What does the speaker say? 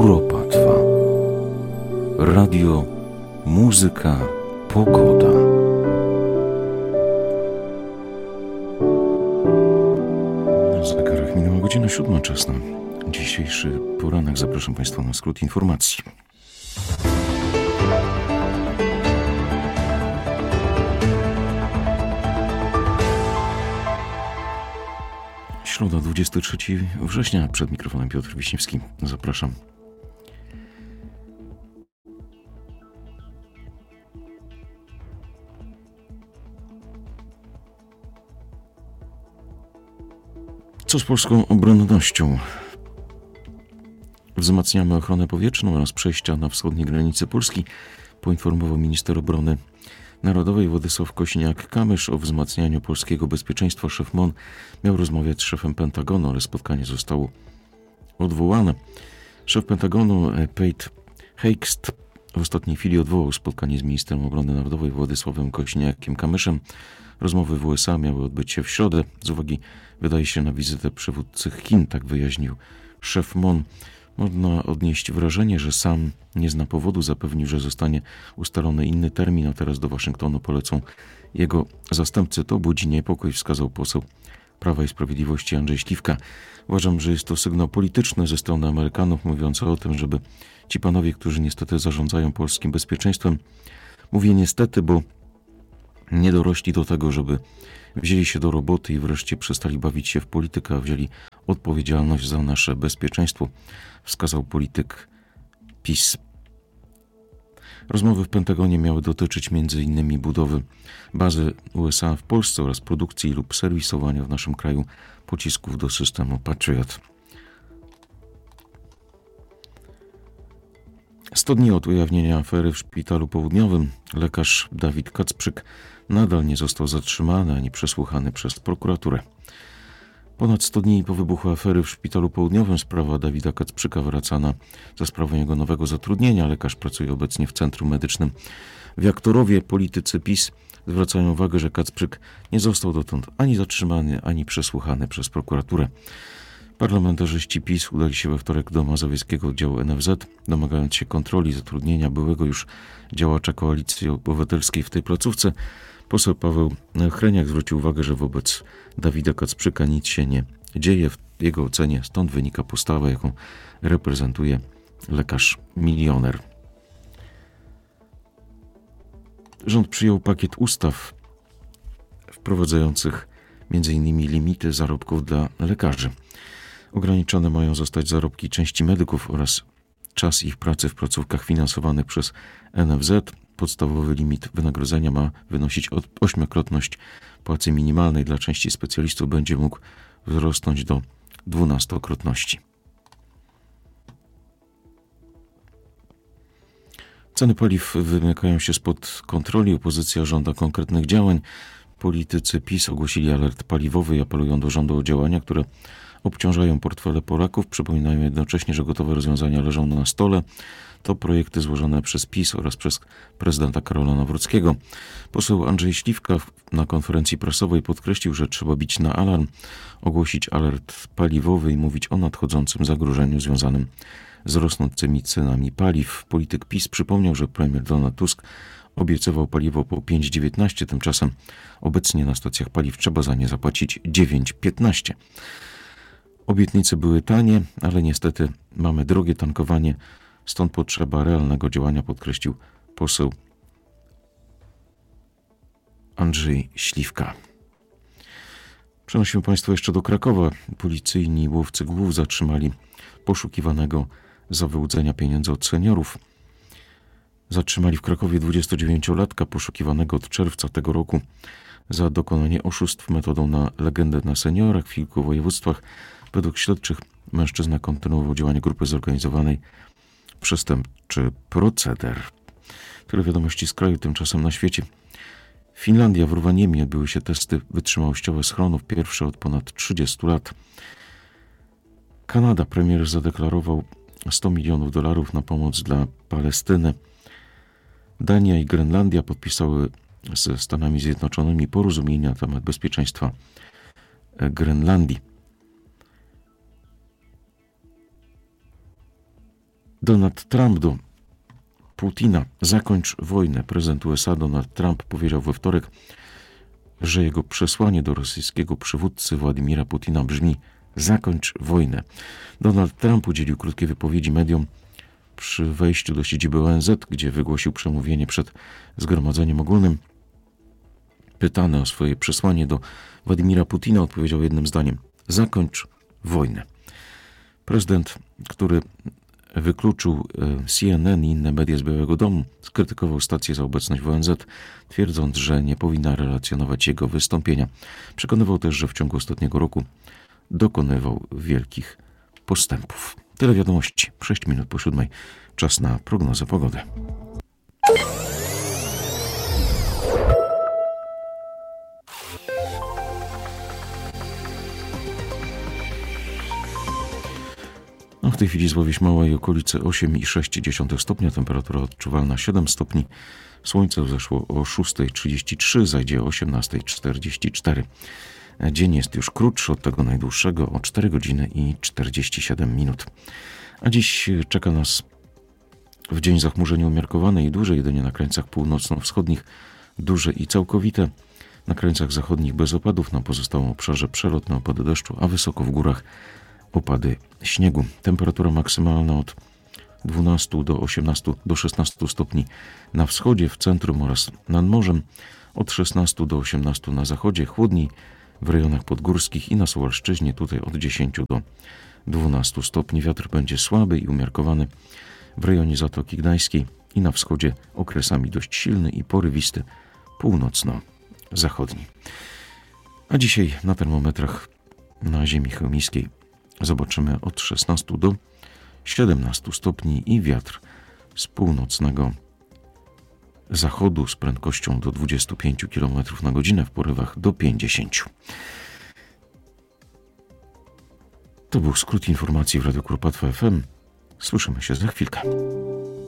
Europa trwa. Radio, muzyka, pogoda. Na zegarach minęła godzina 7, czas na dzisiejszy poranek. Zapraszam Państwa na skrót informacji. Środa, 23 września. Przed mikrofonem Piotr Wiśniewski. Zapraszam. Co z polską obronnością? Wzmacniamy ochronę powietrzną oraz przejścia na wschodniej granicy Polski, poinformował minister obrony narodowej Władysław Kosiniak-Kamysz. O wzmacnianiu polskiego bezpieczeństwa szef MON miał rozmawiać z szefem Pentagonu, ale spotkanie zostało odwołane. Szef Pentagonu Pete Hegseth w ostatniej chwili odwołał spotkanie z ministrem obrony narodowej Władysławem Kosiniakiem-Kamyszem. Rozmowy w USA miały odbyć się w środę z uwagi, wydaje się, na wizytę przywódcy Chin, tak wyjaśnił szef MON. Można odnieść wrażenie, że sam nie zna powodu, zapewnił, że zostanie ustalony inny termin, a teraz do Waszyngtonu polecą jego zastępcy. To budzi niepokój, wskazał poseł Prawa i Sprawiedliwości Andrzej Śliwka. Uważam, że jest to sygnał polityczny ze strony Amerykanów, mówiący o tym, żeby ci panowie, którzy niestety zarządzają polskim bezpieczeństwem, mówię niestety, bo nie dorośli do tego, żeby wzięli się do roboty i wreszcie przestali bawić się w politykę, a wzięli odpowiedzialność za nasze bezpieczeństwo, wskazał polityk PiS. Rozmowy w Pentagonie miały dotyczyć m.in. budowy bazy USA w Polsce oraz produkcji lub serwisowania w naszym kraju pocisków do systemu Patriot. 100 dni od ujawnienia afery w Szpitalu Południowym. Lekarz Dawid Kacprzyk nadal nie został zatrzymany ani przesłuchany przez prokuraturę. Ponad 100 dni po wybuchu afery w Szpitalu Południowym sprawa Dawida Kacprzyka wraca za sprawą jego nowego zatrudnienia. Lekarz pracuje obecnie w Centrum Medycznym w Jaktorowie. Politycy PiS zwracają uwagę, że Kacprzyk nie został dotąd ani zatrzymany, ani przesłuchany przez prokuraturę. Parlamentarzyści PiS udali się we wtorek do mazowieckiego oddziału NFZ, domagając się kontroli zatrudnienia byłego już działacza Koalicji Obywatelskiej w tej placówce. Poseł Paweł Hreniak zwrócił uwagę, że wobec Dawida Kacprzyka nic się nie dzieje. W jego ocenie stąd wynika postawa, jaką reprezentuje lekarz milioner. Rząd przyjął pakiet ustaw wprowadzających m.in. limity zarobków dla lekarzy. Ograniczone mają zostać zarobki części medyków oraz czas ich pracy w placówkach finansowanych przez NFZ. Podstawowy limit wynagrodzenia ma wynosić 8-krotność płacy minimalnej. Dla części specjalistów będzie mógł wzrosnąć do 12-krotności. Ceny paliw wymykają się spod kontroli. Opozycja żąda konkretnych działań. Politycy PiS ogłosili alert paliwowy i apelują do rządu o działania, które obciążają portfele Polaków. Przypominają jednocześnie, że gotowe rozwiązania leżą na stole. To projekty złożone przez PiS oraz przez prezydenta Karola Nawrockiego. Poseł Andrzej Śliwka na konferencji prasowej podkreślił, że trzeba bić na alarm, ogłosić alert paliwowy i mówić o nadchodzącym zagrożeniu związanym z rosnącymi cenami paliw. Polityk PiS przypomniał, że premier Donald Tusk obiecywał paliwo po 5,19, tymczasem obecnie na stacjach paliw trzeba za nie zapłacić 9,15. Obietnice były tanie, ale niestety mamy drogie tankowanie, stąd potrzeba realnego działania, podkreślił poseł Andrzej Śliwka. Przenosimy Państwa jeszcze do Krakowa. Policyjni łowcy głów zatrzymali poszukiwanego za wyłudzenia pieniędzy od seniorów. Zatrzymali w Krakowie 29-latka poszukiwanego od czerwca tego roku za dokonanie oszustw metodą na legendę na seniorach w kilku województwach. Według śledczych mężczyzna kontynuował działanie grupy zorganizowanej przestępczy proceder. Tyle wiadomości z kraju. Tymczasem na świecie. Finlandia, w Rówaniemi odbyły się testy wytrzymałościowe schronów, pierwsze od ponad 30 lat. Kanada, premier zadeklarował $100 milionów na pomoc dla Palestyny. Dania i Grenlandia podpisały ze Stanami Zjednoczonymi porozumienia na temat bezpieczeństwa Grenlandii. Donald Trump do Putina: zakończ wojnę. Prezydent USA Donald Trump powiedział we wtorek, że jego przesłanie do rosyjskiego przywódcy Władimira Putina brzmi: zakończ wojnę. Donald Trump udzielił krótkiej wypowiedzi mediom przy wejściu do siedziby ONZ, gdzie wygłosił przemówienie przed Zgromadzeniem Ogólnym. Pytany o swoje przesłanie do Władimira Putina, odpowiedział jednym zdaniem: zakończ wojnę. Prezydent, który wykluczył CNN i inne media z Białego Domu, skrytykował stację za obecność w ONZ, twierdząc, że nie powinna relacjonować jego wystąpienia. Przekonywał też, że w ciągu ostatniego roku dokonywał wielkich postępów. Tyle wiadomości. 6 minut po 7. Czas na prognozę pogody. W tej chwili Złowieś Mała i okolice 8,6 stopnia, temperatura odczuwalna 7 stopni. Słońce wzeszło o 6:33, zajdzie o 18:44. Dzień jest już krótszy od tego najdłuższego o 4 godziny i 47 minut. A dziś czeka nas w dzień zachmurzenie umiarkowane i duże, jedynie na krańcach północno-wschodnich duże i całkowite. Na krańcach zachodnich bez opadów, na pozostałym obszarze przelotne opady deszczu, a wysoko w górach opady śniegu. Temperatura maksymalna od 12 do 18 do 16 stopni na wschodzie, w centrum oraz nad morzem, od 16 do 18 na zachodzie, chłodniej w rejonach podgórskich i na Suwalszczyźnie, tutaj od 10 do 12 stopni. Wiatr będzie słaby i umiarkowany w rejonie Zatoki Gdańskiej i na wschodzie okresami dość silny i porywisty północno-zachodni. A dzisiaj na termometrach na ziemi chełmiskiej zobaczymy od 16 do 17 stopni i wiatr z północnego zachodu z prędkością do 25 km na godzinę, w porywach do 50. To był skrót informacji w Radiu Kuropatwa FM. Słyszymy się za chwilkę.